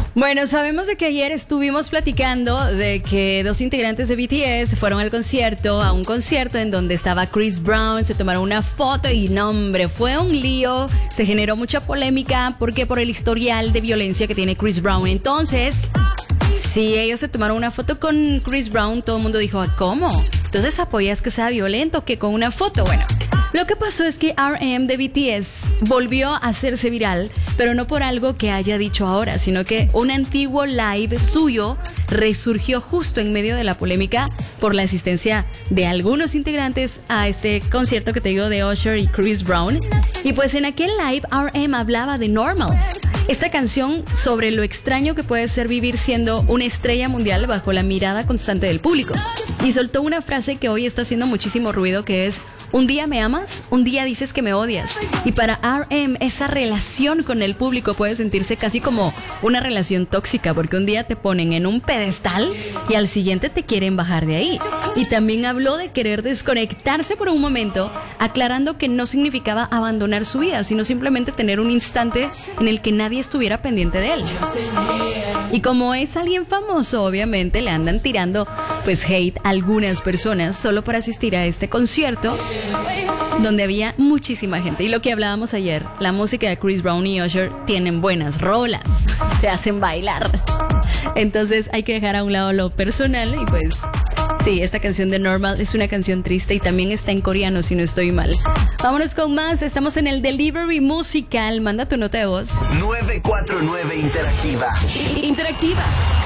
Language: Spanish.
Bueno, sabemos de que ayer estuvimos platicando de que dos integrantes de BTS fueron a un concierto en donde estaba Chris Brown, se tomaron una foto y no, hombre, fue un lío, se generó mucha polémica porque por el historial de violencia que tiene Chris Brown. Entonces, si ellos se tomaron una foto con Chris Brown, todo el mundo dijo, ¿cómo? Entonces, ¿apoyas que sea violento que con una foto? Bueno, lo que pasó es que RM de BTS volvió a hacerse viral, pero no por algo que haya dicho ahora, sino que un antiguo live suyo resurgió justo en medio de la polémica por la asistencia de algunos integrantes a este concierto que te digo de Usher y Chris Brown. Y pues en aquel live RM hablaba de Normal, esta canción sobre lo extraño que puede ser vivir siendo una estrella mundial bajo la mirada constante del público. Y soltó una frase que hoy está haciendo muchísimo ruido, que es: un día me amas, un día dices que me odias. Y para RM, esa relación con el público puede sentirse casi como una relación tóxica, porque un día te ponen en un pedestal y al siguiente te quieren bajar de ahí. Y también habló de querer desconectarse por un momento, aclarando que no significaba abandonar su vida, sino simplemente tener un instante en el que nadie estuviera pendiente de él. Y como es alguien famoso, obviamente le andan tirando pues hate a algunas personas solo por asistir a este concierto donde había muchísima gente. Y lo que hablábamos ayer, la música de Chris Brown y Usher tienen buenas rolas, te hacen bailar. Entonces hay que dejar a un lado lo personal y pues sí, esta canción de Normal es una canción triste y también está en coreano, si no estoy mal. Vámonos con más, estamos en el Delivery Musical. Manda tu nota de voz. 949 Interactiva. Interactiva.